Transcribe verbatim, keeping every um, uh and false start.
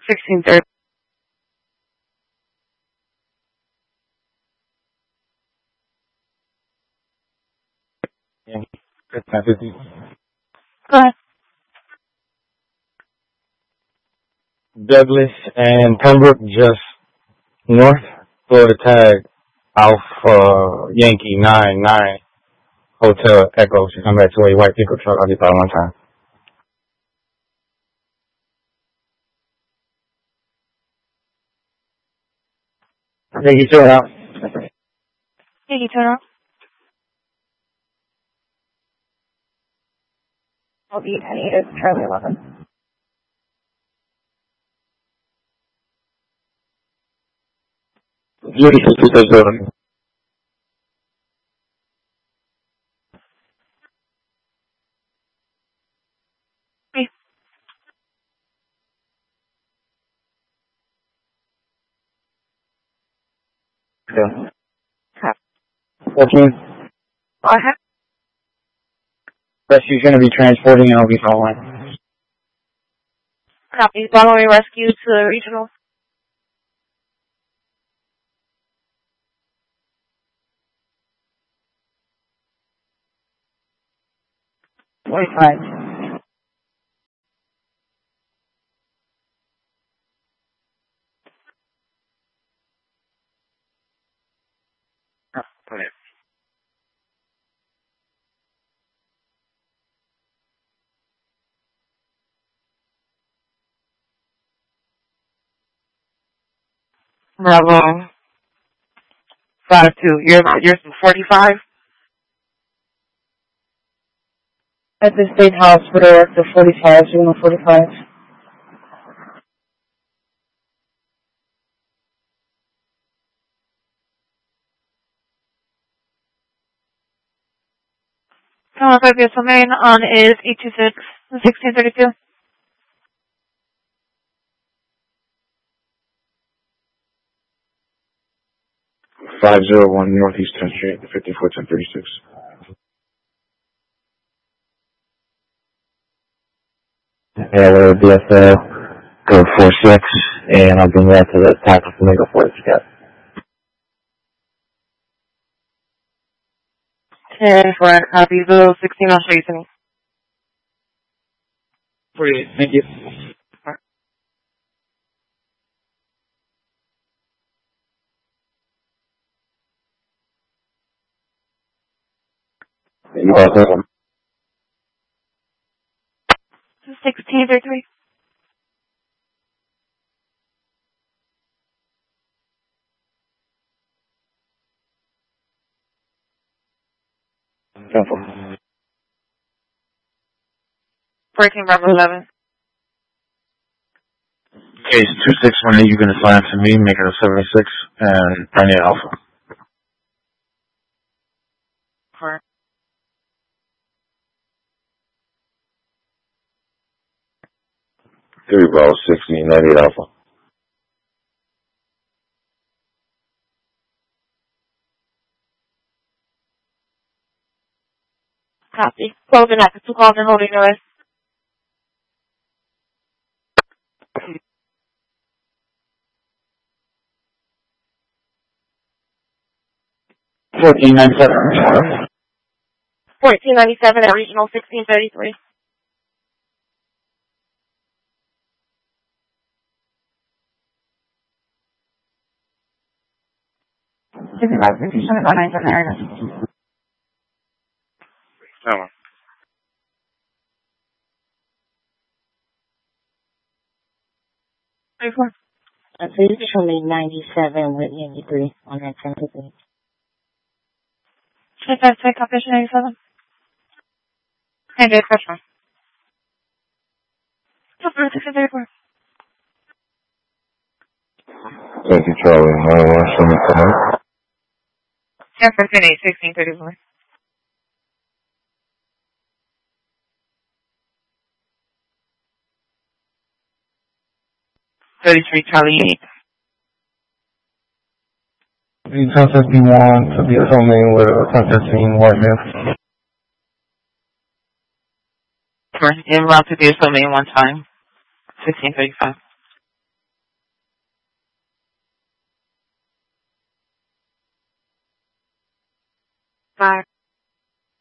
sixteen thirty. Yeah. Good time fifty. Go ahead. Douglas and Pembroke just north. Florida tag Alpha Yankee nine nine Hotel Echo. She come back to a white pickup truck. I'll get that one time. Thank you, turn out. Thank you, turn off. I'll be I need it. Charlie eleven. Beauty two six zero. Three. Yeah. Crap. Fourteen. Go ahead. Rescue's gonna be transporting and I'll be following. Copy. Following rescue to the regional. Twenty-five. Put it. Bravo. Five two. You're you're forty-five. At the state hospital, the forty-five, Juno forty-five. Tower five vehicle main on is eight two six sixteen thirty-two. Five zero one Northeast tenth Street, fifty-four ten thirty-six. Yeah, we're B S L, go four six, and I'll bring that to the tackle to make a four six. ten for copy. Zero sixteen. I'll show you something. forty-eight, thank you. You also. sixteen thirty-three. fourteen Bravo eleven. Case two six one eight, you can assign to me, make it a seventy-six, and bring it Alpha. For three Bravo sixty, ninety-eight Alpha. copy. Closing at the two calls and holding noise. fourteen ninety-seven. fourteen ninety-seven at regional sixteen thirty-three. This is about fifty seven nine seven area. Seven. thirty-four. Uh, so you can show me ninety-seven with ninety-three on that ten fifteen. Check that, check copy ninety-seven. And the question. sixteen thirty-four. Thank you, Charlie. nine one, show me come up. ten fifteen eight sixteen thirty-four. thirty-three Charlie eight. The contact B one to be a filming with a contesting white man. En route to the filming one time. sixteen thirty-five. Bye.